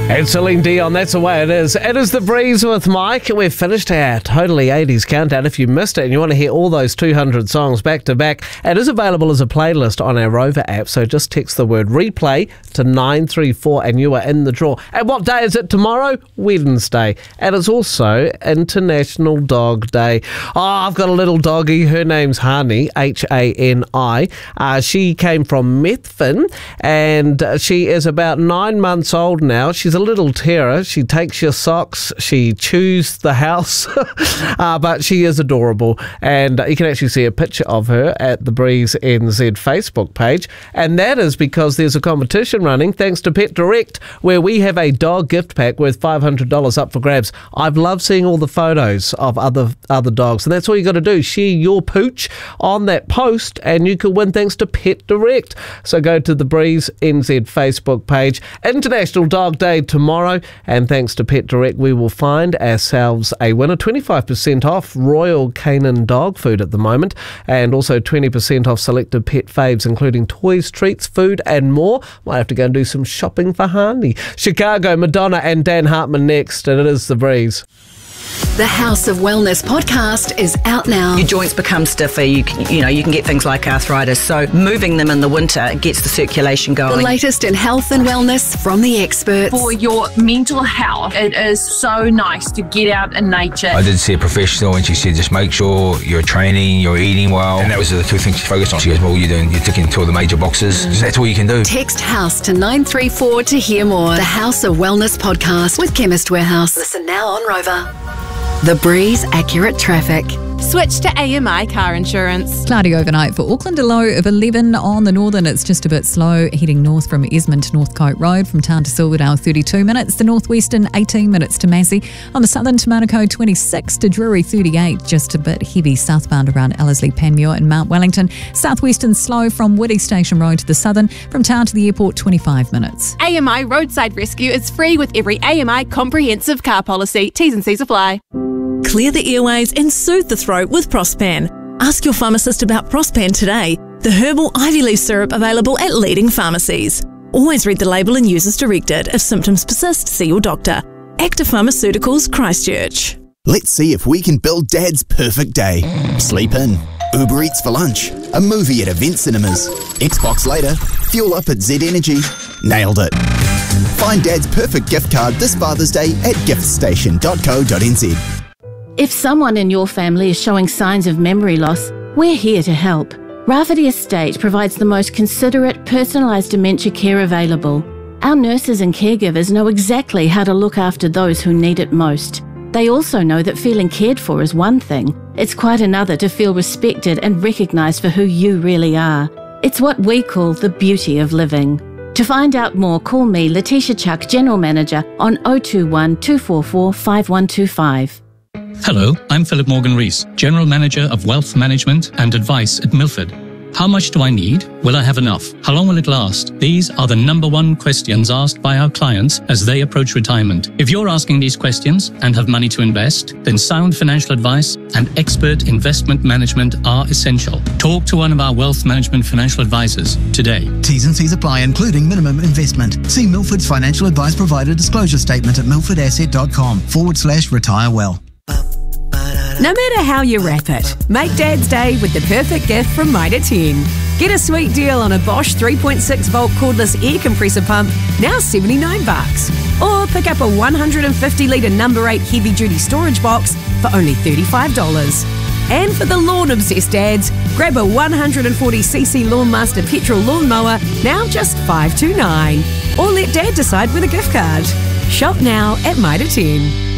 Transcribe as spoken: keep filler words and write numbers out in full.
And Celine Dion, that's the way it is. It is The Breeze with Mike. We've finished our Totally eighties countdown. If you missed it and you want to hear all those two hundred songs back to back, it is available as a playlist on our Rover app. So just text the word replay to nine three four and you are in the draw. And what day is it tomorrow? Wednesday. And it's also International Dog Day. Oh, I've got a little doggy. Her name's Hani, H A N I. Uh, she came from Methven and she is about nine months old now. She's a little terror. She takes your socks. She chews the house. uh, but she is adorable. And uh, you can actually see a picture of her at the Breeze N Z Facebook page. And that is because there's a competition running thanks to Pet Direct where we have a dog gift pack worth five hundred dollars up for grabs. I've loved seeing all the photos of other other dogs. And that's all you got to do. Share your pooch on that post and you could win thanks to Pet Direct. So go to the Breeze N Z Facebook page. International Dog Day tomorrow, and thanks to Pet Direct we will find ourselves a winner. Twenty-five percent off Royal Canin dog food at the moment, and also twenty percent off selected pet faves including toys, treats, food and more. Might have to go and do some shopping for Hani. Chicago, Madonna and Dan Hartman next, and it is The Breeze. The House of Wellness podcast is out now. Your joints become stiffer. You can, you know, you can get things like arthritis. So moving them in the winter gets the circulation going. The latest in health and wellness from the experts. For your mental health, it is so nice to get out in nature. I did see a professional and she said, just make sure you're training, you're eating well. And that was the two things she focused on. She goes, well, you're doing, you're ticking two of the major boxes. Mm. That's all you can do. Text HOUSE to nine three four to hear more. The House of Wellness podcast with Chemist Warehouse. Listen now on Rover. The Breeze Accurate Traffic. Switch to A M I car insurance. Cloudy overnight for Auckland, a low of eleven. On the northern, it's just a bit slow. Heading north from Esmond to Northcote Road, from town to Silverdale, thirty-two minutes. The northwestern, eighteen minutes to Massey. On the southern, to Manukau, twenty-six. To Drury, thirty-eight. Just a bit heavy southbound around Ellerslie, Panmure and Mount Wellington. Southwestern, slow from Whitty Station Road to the southern. From town to the airport, twenty-five minutes. A M I Roadside Rescue is free with every A M I comprehensive car policy. T's and C's apply. Clear the airways and soothe the throat with Prospan. Ask your pharmacist about Prospan today, the herbal ivy leaf syrup available at leading pharmacies. Always read the label and use as directed. If symptoms persist, see your doctor. Active Pharmaceuticals, Christchurch. Let's see if we can build Dad's perfect day. Sleep in, Uber Eats for lunch, a movie at Event Cinemas, Xbox later, fuel up at Z Energy. Nailed it. Find Dad's perfect gift card this Father's Day at gift station dot co dot n z. If someone in your family is showing signs of memory loss, we're here to help. Rafferty Estate provides the most considerate, personalised dementia care available. Our nurses and caregivers know exactly how to look after those who need it most. They also know that feeling cared for is one thing. It's quite another to feel respected and recognised for who you really are. It's what we call the beauty of living. To find out more, call me, Letitia Chuck, General Manager, on oh two one, two four four, five one two five. Hello, I'm Philip Morgan-Rees, General Manager of Wealth Management and Advice at Milford. How much do I need? Will I have enough? How long will it last? These are the number one questions asked by our clients as they approach retirement. If you're asking these questions and have money to invest, then sound financial advice and expert investment management are essential. Talk to one of our wealth management financial advisors today. T's and C's apply, including minimum investment. See Milford's financial advice provider disclosure statement at milfordasset.com forward slash retire well. No matter how you wrap it, make Dad's Day with the perfect gift from Mitre ten. Get a sweet deal on a Bosch three point six volt cordless air compressor pump, now seventy-nine bucks. Or pick up a one hundred fifty litre number eight heavy duty storage box for only thirty-five dollars. And for the lawn obsessed dads, grab a one hundred forty c c Lawnmaster petrol lawnmower, now just five hundred twenty-nine dollars. Or let Dad decide with a gift card. Shop now at Mitre ten.